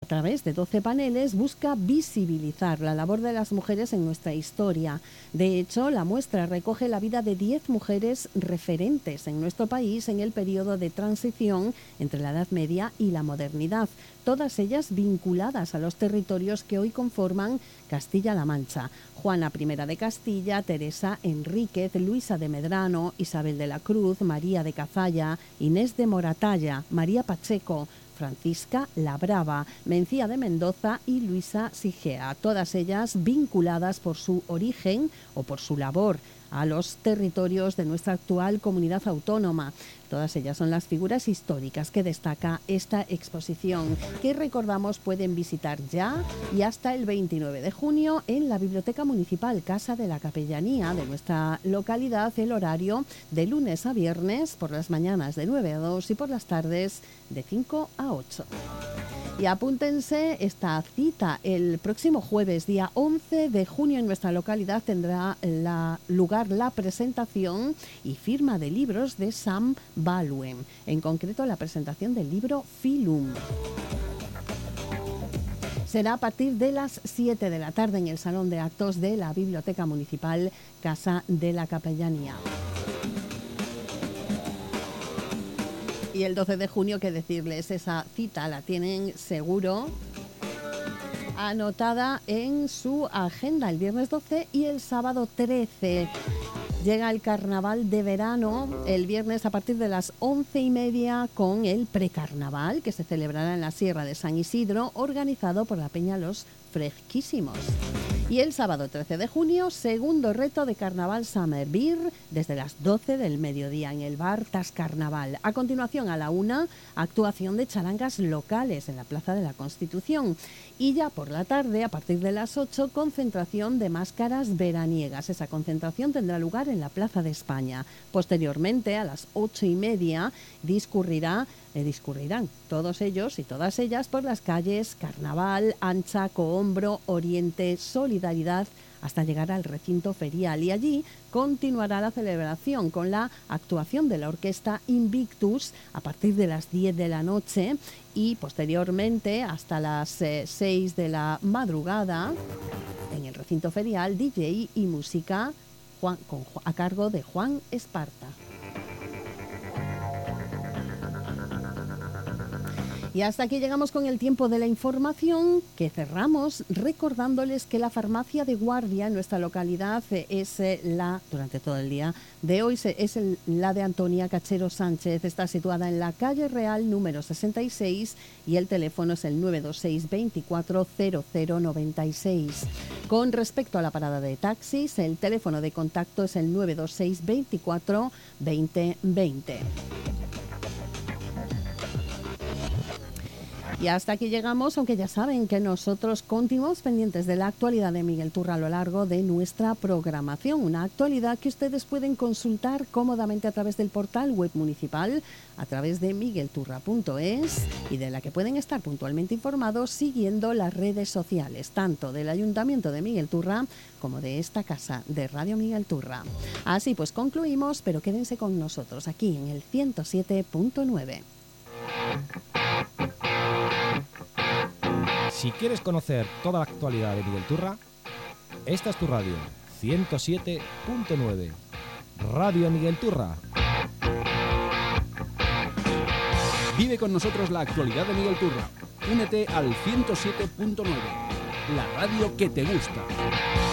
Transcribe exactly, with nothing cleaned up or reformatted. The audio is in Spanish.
través de doce paneles, busca visibilizar la labor de las mujeres en nuestra historia. De hecho, la muestra recoge la vida de diez mujeres referentes en nuestro país en el periodo de transición entre la Edad Media y la modernidad, todas ellas vinculadas a los territorios que hoy conforman Castilla-La Mancha. Juana I de Castilla, Teresa Enríquez, Luisa de Medrano, Isabel de la Cruz, María de Cazalla, Inés de Moratalla, María Pacheco, Francisca la Brava, Mencía de Mendoza y Luisa Sigea, todas ellas vinculadas por su origen o por su labor a los territorios de nuestra actual comunidad autónoma. Todas ellas son las figuras históricas que destaca esta exposición, que recordamos pueden visitar ya y hasta el veintinueve de junio en la Biblioteca Municipal Casa de la Capellanía de nuestra localidad, el horario de lunes a viernes por las mañanas de nueve a dos y por las tardes de cinco a ocho. Y apúntense esta cita. El próximo jueves, día once de junio, en nuestra localidad tendrá la, lugar la presentación y firma de libros de Sam Baldwin, en concreto la presentación del libro Filum. Será a partir de las siete de la tarde en el Salón de Actos de la Biblioteca Municipal Casa de la Capellanía. Y el doce de junio, qué decirles, esa cita la tienen seguro anotada en su agenda el viernes doce y el sábado trece. Llega el carnaval de verano el viernes a partir de las once y media con el precarnaval que se celebrará en la Sierra de San Isidro, organizado por la Peña Los Fresquísimos. Y el sábado trece de junio, segundo reto de Carnaval Summer Beer desde las doce del mediodía en el bar Tas Carnaval. A continuación, a la una, actuación de charangas locales en la Plaza de la Constitución. Y ya por la tarde, a partir de las ocho, concentración de máscaras veraniegas. Esa concentración tendrá lugar en la Plaza de España. Posteriormente, a las ocho y media, discurrirá Eh, discurrirán todos ellos y todas ellas por las calles Carnaval, Ancha, Cohombro, Oriente, Solidaridad, hasta llegar al recinto ferial. Y allí continuará la celebración con la actuación de la orquesta Invictus a partir de las diez de la noche y posteriormente hasta las eh, seis de la madrugada en el recinto ferial, D J y música Juan, con, a cargo de Juan Esparta. Y hasta aquí llegamos con el tiempo de la información, que cerramos recordándoles que la farmacia de guardia en nuestra localidad es la, durante todo el día de hoy, es el, la de Antonia Cachero Sánchez. Está situada en la calle Real número sesenta y seis y el teléfono es el nueve dos seis, veinticuatro, cero cero noventa y seis. Con respecto a la parada de taxis, el teléfono de contacto es el nueve dos seis, veinticuatro, veinte, veinte. Y hasta aquí llegamos, aunque ya saben que nosotros continuamos pendientes de la actualidad de Miguel Turra a lo largo de nuestra programación. Una actualidad que ustedes pueden consultar cómodamente a través del portal web municipal, a través de miguel turra punto es y de la que pueden estar puntualmente informados siguiendo las redes sociales, tanto del Ayuntamiento de Miguel Turra como de esta casa de Radio Miguel Turra. Así pues concluimos, pero quédense con nosotros aquí en el ciento siete punto nueve. Si quieres conocer toda la actualidad de Miguel Turra, esta es tu radio, ciento siete punto nueve. Radio Miguel Turra. Vive con nosotros la actualidad de Miguel Turra. Únete al ciento siete punto nueve, la radio que te gusta.